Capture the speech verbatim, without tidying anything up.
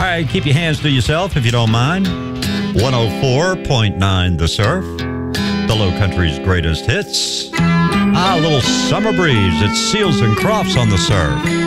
right, keep your hands to yourself if you don't mind. one oh four point nine The Surf, the Low Country's greatest hits. Ah, a little summer breeze. It's Seals and Crofts on The Surf.